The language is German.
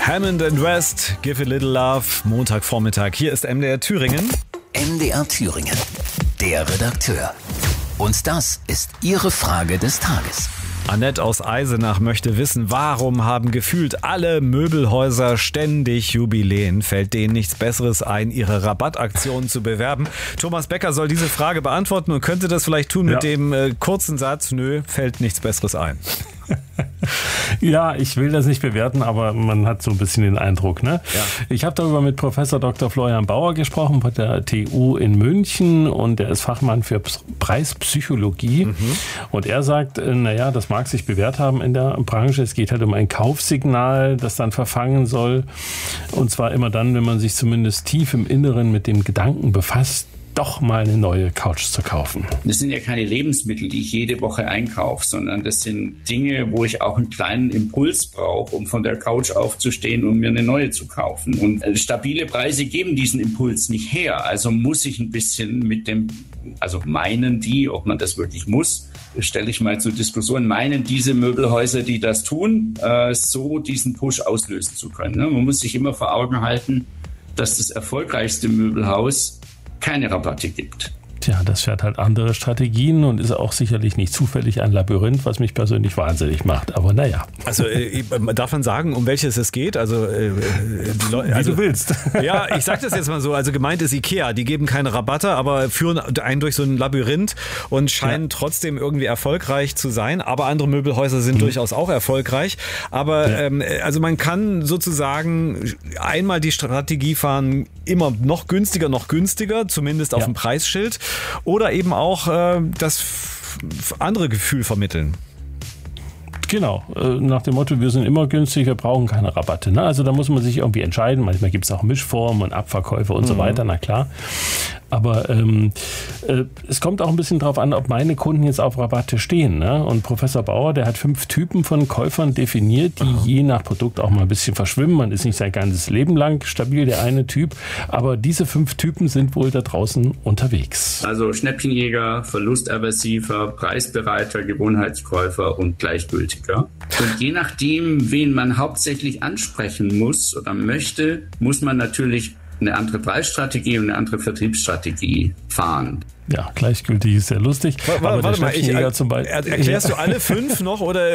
Hammond & West, Give a Little Love, Montagvormittag. Hier ist MDR Thüringen. MDR Thüringen, der Redakteur. Und das ist Ihre Frage des Tages. Annette aus Eisenach möchte wissen, warum haben gefühlt alle Möbelhäuser ständig Jubiläen? Fällt denen nichts Besseres ein, ihre Rabattaktionen zu bewerben? Thomas Becker soll diese Frage beantworten und könnte das vielleicht tun mit dem kurzen Satz, nö, fällt nichts Besseres ein. Ja, ich will das nicht bewerten, aber man hat so ein bisschen den Eindruck. Ne? Ja. Ich habe darüber mit Professor Dr. Florian Bauer gesprochen von der TU in München und er ist Fachmann für Preispsychologie. Und er sagt, naja, das mag sich bewährt haben in der Branche. Es geht halt um ein Kaufsignal, das dann verfangen soll. Und zwar immer dann, wenn man sich zumindest tief im Inneren mit dem Gedanken befasst, doch mal eine neue Couch zu kaufen. Das sind ja keine Lebensmittel, die ich jede Woche einkaufe, sondern das sind Dinge, wo ich auch einen kleinen Impuls brauche, um von der Couch aufzustehen und mir eine neue zu kaufen. Und stabile Preise geben diesen Impuls nicht her. Also muss ich ein bisschen mit dem, also meinen die, ob man das wirklich muss, stelle ich mal zur Diskussion, meinen diese Möbelhäuser, die das tun, so diesen Push auslösen zu können. Man muss sich immer vor Augen halten, dass das erfolgreichste Möbelhaus keine Rabatte gibt. Tja, das fährt halt andere Strategien und ist auch sicherlich nicht zufällig ein Labyrinth, was mich persönlich wahnsinnig macht. Aber naja. Also darf man sagen, um welches es geht? Also, wie du willst. Ja, ich sag das jetzt mal so. Also gemeint ist Ikea. Die geben keine Rabatte, aber führen einen durch so ein Labyrinth und scheinen trotzdem irgendwie erfolgreich zu sein. Aber andere Möbelhäuser sind durchaus auch erfolgreich. Aber also man kann sozusagen einmal die Strategie fahren, immer noch günstiger, zumindest auf dem Preisschild. Oder eben auch das andere Gefühl vermitteln. Genau, nach dem Motto, wir sind immer günstig, wir brauchen keine Rabatte. Ne? Also da muss man sich irgendwie entscheiden. Manchmal gibt es auch Mischformen und Abverkäufe und so weiter, na klar. Aber es kommt auch ein bisschen drauf an, ob meine Kunden jetzt auf Rabatte stehen. Ne? Und Professor Bauer, der hat 5 Typen von Käufern definiert, die je nach Produkt auch mal ein bisschen verschwimmen. Man ist nicht sein ganzes Leben lang stabil, der eine Typ. Aber diese 5 Typen sind wohl da draußen unterwegs. Also Schnäppchenjäger, verlustaversiver, preisbereiter, Gewohnheitskäufer und gleichgültiger. Und je nachdem, wen man hauptsächlich ansprechen muss oder möchte, muss man natürlich eine andere Preisstrategie und eine andere Vertriebsstrategie fahren. Ja, gleichgültig ist sehr lustig. Warte mal, zum Beispiel. Erklärst du alle 5 noch oder